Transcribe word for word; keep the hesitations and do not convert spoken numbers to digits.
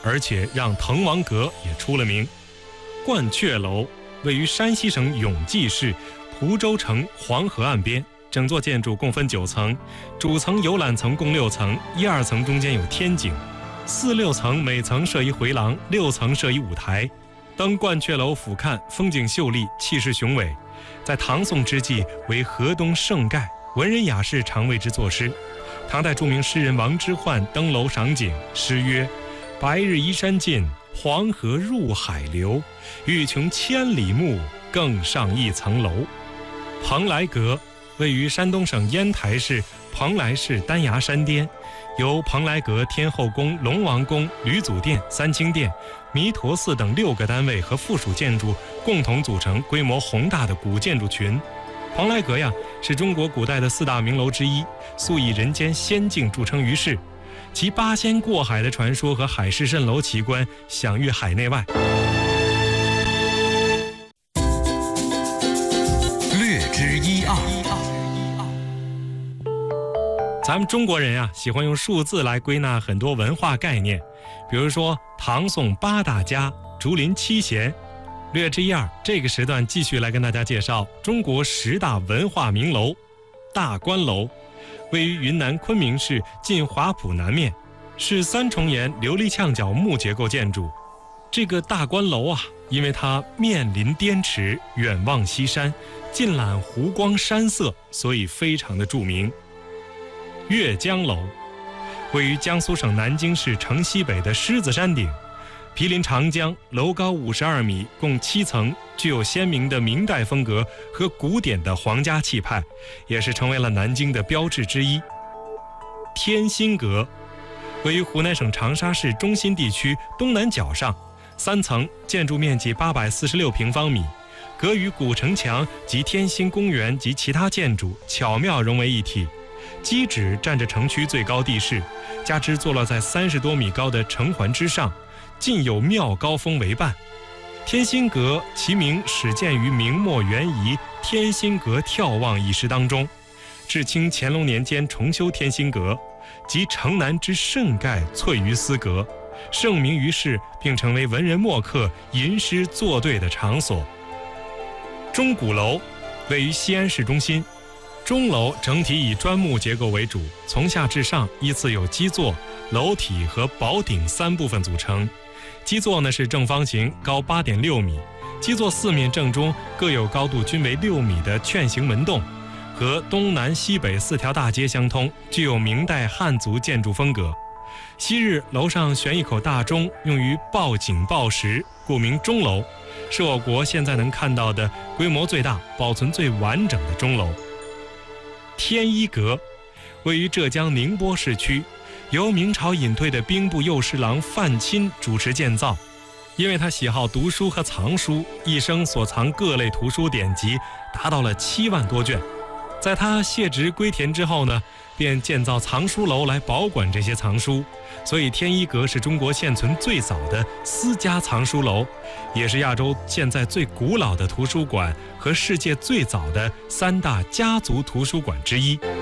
而且让滕王阁也出了名。鹳雀楼位于山西省永济市蒲州城黄河岸边，整座建筑共分九层，主层游览层共六层，一二层中间有天井，四六层每层设一回廊，六层设一舞台。登鹳雀楼俯瞰，风景秀丽，气势雄伟，在唐宋之际为河东盛盖，文人雅士常为之作诗。唐代著名诗人王之涣登楼赏景，诗曰：白日依山尽，黄河入海流，欲穷千里目，更上一层楼。蓬莱阁位于山东省烟台市蓬莱市丹崖山巅，由蓬莱阁、天后宫、龙王宫、吕祖殿、三清殿、弥陀寺等六个单位和附属建筑共同组成规模宏大的古建筑群。蓬莱阁呀，是中国古代的四大名楼之一，素以人间仙境著称于世，其八仙过海的传说和海市蜃楼奇观享誉海内外。 略知一二。 咱们中国人呀、啊，喜欢用数字来归纳很多文化概念，比如说唐宋八大家、竹林七贤。略知一二，这个时段继续来跟大家介绍中国十大文化名楼。大观楼位于云南昆明市晋华浦南面，是三重檐琉璃墙角木结构建筑。这个大观楼啊，因为它面临滇池，远望西山，尽览湖光山色，所以非常的著名。阅江楼位于江苏省南京市城西北的狮子山顶，毗邻长江，楼高五十二米，共七层，具有鲜明的明代风格和古典的皇家气派，也是成为了南京的标志之一。天心阁位于湖南省长沙市中心地区东南角上，三层，建筑面积八百四十六平方米，阁与古城墙及天心公园及其他建筑巧妙融为一体。基址占着城区最高地势，加之坐落在三十多米高的城环之上，尽有妙高峰为伴。天心阁其名始见于明末元仪《天心阁眺望》一诗当中，至清乾隆年间重修天心阁，即城南之盛盖翠于斯阁，盛名于世，并成为文人墨客吟诗作对的场所。钟鼓楼位于西安市中心，钟楼整体以砖木结构为主，从下至上依次有基座、楼体和宝顶三部分组成。基座呢是正方形，高 八点六米，基座四面正中各有高度均为六米的券形门洞，和东南西北四条大街相通，具有明代汉族建筑风格。昔日楼上悬一口大钟，用于报警报时，故名钟楼，是我国现在能看到的规模最大、保存最完整的钟楼。天一阁位于浙江宁波市区，由明朝隐退的兵部右侍郎范钦主持建造。因为他喜好读书和藏书，一生所藏各类图书典籍达到了七万多卷。在他卸职归田之后呢，便建造藏书楼来保管这些藏书，所以天一阁是中国现存最早的私家藏书楼，也是亚洲现在最古老的图书馆和世界最早的三大家族图书馆之一。